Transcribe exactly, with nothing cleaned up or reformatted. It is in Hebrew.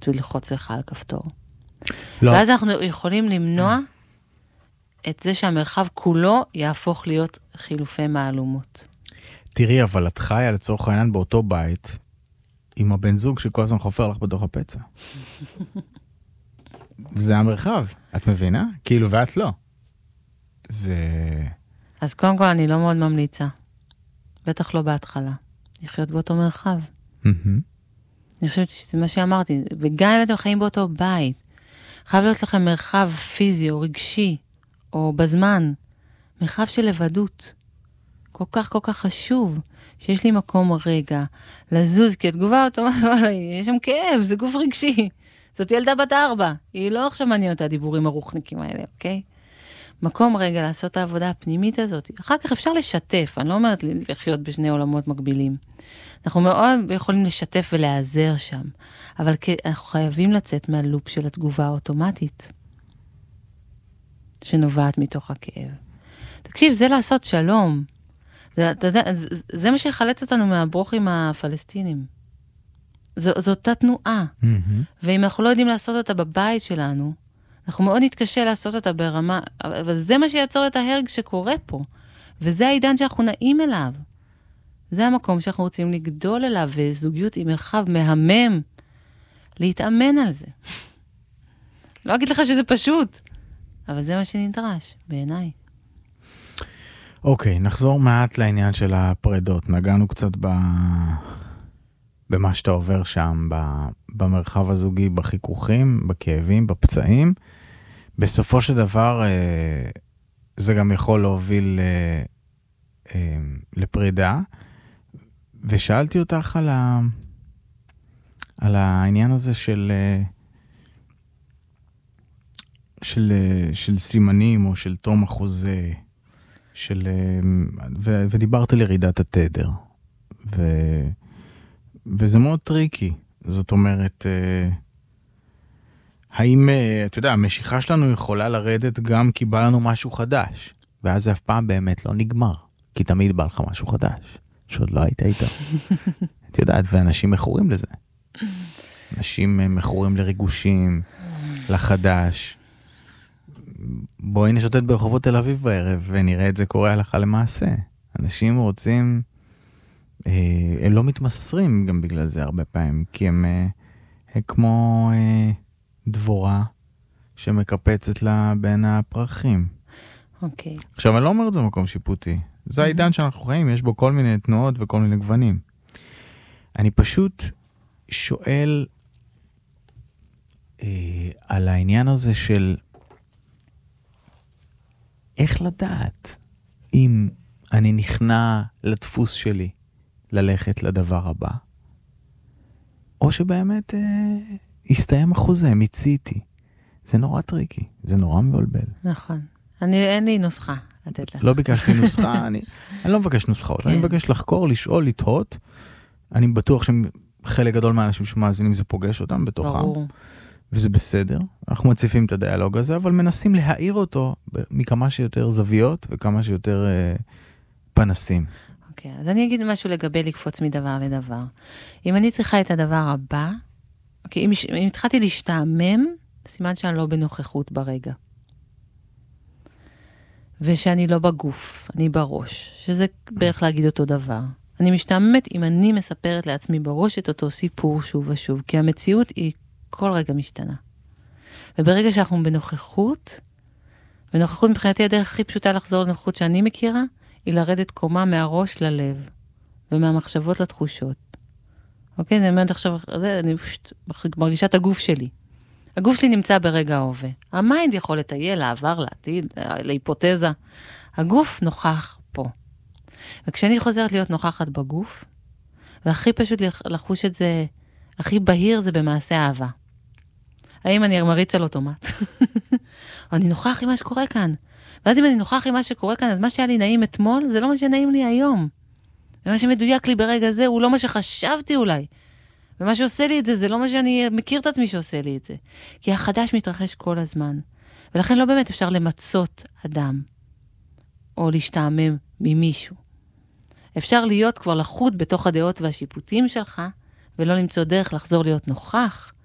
לנסות וללחוץ לך על כפתור. לא. ואז אנחנו יכולים למנוע את זה שהמרחב כולו יהפוך להיות חילופי מהלומות. תראי, אבל את חיה לצורך העניין באותו בית, עם הבן זוג שכל הזמן חופר לך בתוך הפצע. זה המרחב, את מבינה? כאילו, ואת לא. זה... אז קודם כל אני לא מאוד ממליצה. בטח לא בהתחלה. לחיות באותו מרחב. אני חושבת שזה מה שאמרתי. וגם אם אתם חיים באותו בית, חייב להיות לכם מרחב פיזי או רגשי, או בזמן, מרחב של לבדות. כל כך כל כך חשוב, שיש לי מקום רגע לזוז, כי התגובה אוטומטית, יש שם כאב, זה גוף רגשי. זאת ילדה בת ארבע, היא לא עכשיו מעניין אותה הדיבורים הרוחניקים האלה, אוקיי? מקום רגע לעשות את העבודה הפנימית הזאת. אחר כך אפשר לשתף, אני לא אומרת לחיות בשני עולמות מקבילים. אנחנו מאוד יכולים לשתף ולעזר שם, אבל אנחנו חייבים לצאת מהלופ של התגובה האוטומטית, שנובעת מתוך הכאב. תקשיב, זה לעשות שלום. זה, אתה יודע, זה, זה מה שיחלץ אותנו מהברוכים הפלסטינים. זו, זו אותה תנועה. Mm-hmm. ואם אנחנו לא יודעים לעשות אותה בבית שלנו, אנחנו מאוד נתקשה לעשות אותה ברמה, אבל זה מה שיעצור את ההרג שקורה פה. וזה העידן שאנחנו נעים אליו. זה המקום שאנחנו רוצים לגדול אליו, וזוגיות עם מרחב מהמם, להתאמן על זה. לא אגיד לך שזה פשוט, אבל זה מה שנדרש, בעיניי. אוקיי, נחזור מעט לעניין של הפרדות. נגענו קצת ב... במה שאתה עובר שם, ב... במרחב הזוגי, בחיכוכים, בכאבים, בפצעים. בסופו של דבר, זה גם יכול להוביל לפרידה. ושאלתי אותך על, ה... על העניין הזה של... של, של סימנים או של תום החוזה, של, ו, ודיברת על ירידת התדר. ו, וזה מאוד טריקי. זאת אומרת, האם, אתה יודע, המשיכה שלנו יכולה לרדת גם כי בא לנו משהו חדש, ואז זה אף פעם באמת לא נגמר, כי תמיד בא לך משהו חדש, שעוד לא היית איתו. את יודעת, ואנשים מכורים לזה. אנשים מכורים לריגושים, לחדש. בואי נשוטט ברחובות תל אביב בערב, ונראה את זה קורה הלכה למעשה. אנשים רוצים, אה, הם לא מתמסרים גם בגלל זה הרבה פעמים, כי הם, אה, הם כמו אה, דבורה שמקפצת לה בין הפרחים. אוקיי. עכשיו, אני לא אומר את זה במקום שיפוטי. זה העידן שאנחנו חיים, יש בו כל מיני תנועות וכל מיני גוונים. אני פשוט שואל אה, על העניין הזה של איך לדעת אם אני נכנע לדפוס שלי ללכת לדבר הבא, או שבאמת אה, הסתיים החוזה, מיציתי. זה נורא טריקי, זה נורא מבלבל. נכון. אני, אין לי נוסחה לתת לך. לא ביקשתי נוסחה, אני, אני לא מבקש נוסחאות, כן. אני מבקש לחקור, לשאול, לתהות. אני בטוח שחלק גדול מהאנשים שמאזינים זה פוגש אותם בתוכם. ברור. וזה בסדר, אנחנו מציפים את הדיאלוג הזה, אבל מנסים להעיר אותו מכמה שיותר זוויות וכמה שיותר אה, פנסים. אוקיי, אז אני אגיד משהו לגבי לקפוץ מדבר לדבר. אם אני צריכה את הדבר הבא, אוקיי, אם, אם התחלתי להשתעמם, סימן שאני לא בנוכחות ברגע. ושאני לא בגוף, אני בראש, שזה בערך להגיד אותו דבר. אני משתעממת אם אני מספרת לעצמי בראש את אותו סיפור שוב ושוב, כי המציאות היא כל רגע משתנה. וברגע שאנחנו בנוכחות, ונוכחות מבחינתי הדרך הכי פשוטה לחזור לנוכחות שאני מכירה, היא לרדת קומה מהראש ללב, ומהמחשבות לתחושות. אוקיי? אני אומרת עכשיו, אני פשוט מרגישה את הגוף שלי. הגוף שלי נמצא ברגע ההווה. המיינד יכול לטייל, לעבר, לעתיד, להיפותזה. הגוף נוכח פה. וכשאני חוזרת להיות נוכחת בגוף, והכי פשוט לחוש את זה, הכי בהיר זה במעשה אהבה. האם אני מריץ על אוטומט? או אני נוכח עם מה שקורה כאן. ואז אם אני נוכח עם מה שקורה כאן, אז מה שהיה לי נעים אתמול, זה לא מה שנעים לי היום. ומה שמדויק לי ברגע זה, הוא לא מה שחשבתי אולי. ומה שעושה לי את זה, זה לא מה שאני מכיר את עצמי שעושה לי את זה. כי החדש מתרחש כל הזמן. ולכן לא באמת אפשר למצות אדם, או להשתעמם ממישהו. אפשר להיות כבר לחוד בתוך הדעות והשיפוטים שלך, ולא למצוא דרך לחזור להיות נוכח,